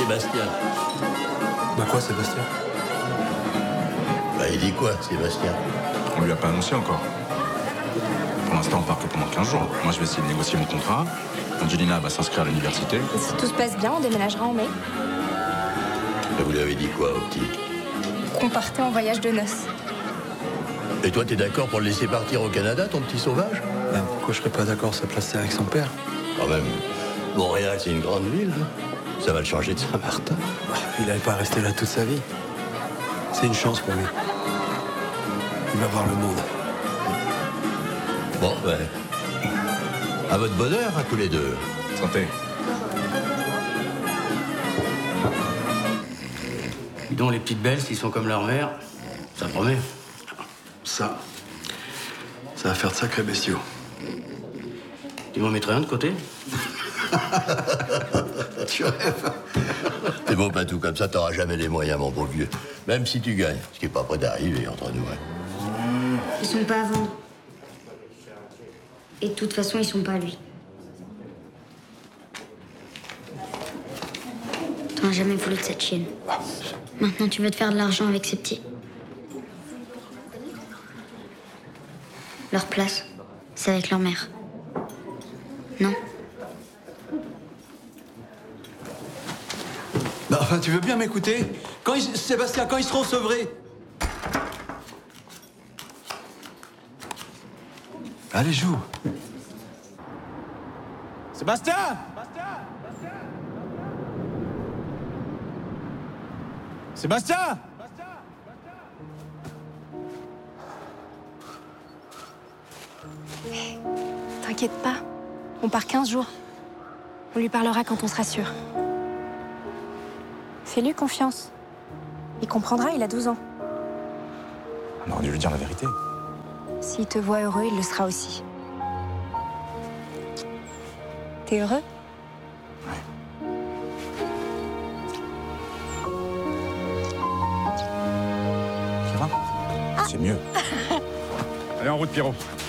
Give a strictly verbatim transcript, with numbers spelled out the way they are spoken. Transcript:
Sébastien. Bah quoi, Sébastien? Bah, il dit quoi, Sébastien? On lui a pas annoncé encore. Pour l'instant, on part que pendant quinze jours. Moi, je vais essayer de négocier mon contrat. Angelina va s'inscrire à l'université. Et si tout se passe bien, on déménagera en mai. Et vous lui avez dit quoi, au petit? Qu'on partait en voyage de noces. Et toi, t'es d'accord pour le laisser partir au Canada, ton petit sauvage? Bah, pourquoi je serais pas d'accord? Ça place avec son père. Quand même, Montréal, c'est une grande ville. Hein. Ça va le changer de Saint-Martin. Il n'allait pas rester là toute sa vie. C'est une chance pour lui. Il va voir le monde. Bon, ben... à votre bonheur, hein, tous les deux. Santé. Dis donc, les petites belles, s'ils sont comme leur mère, ça promet. Ça, ça va faire de sacrés bestiaux. Tu m'en mettrais un de côté? Tu rêves. T'es beau, pas tout comme ça, t'auras jamais les moyens, mon beau vieux. Même si tu gagnes, ce qui est pas près d'arriver entre nous. Hein. Ils sont pas à vendre. Et de toute façon, ils sont pas à lui. T'en as jamais voulu de cette chienne. Maintenant, tu veux te faire de l'argent avec ces petits. Leur place, c'est avec leur mère. Non? Bah, enfin, tu veux bien m'écouter? Quand ils... Sébastien, quand ils seront sevrés? Allez, joue. Sébastien! Sébastien! T'inquiète pas, on part quinze jours. On lui parlera quand on sera sûr. Fais-lui confiance. Il comprendra, il a douze ans. On aurait dû lui dire la vérité. S'il te voit heureux, il le sera aussi. T'es heureux? Ça va? C'est mieux. Allez, en route, Pierrot.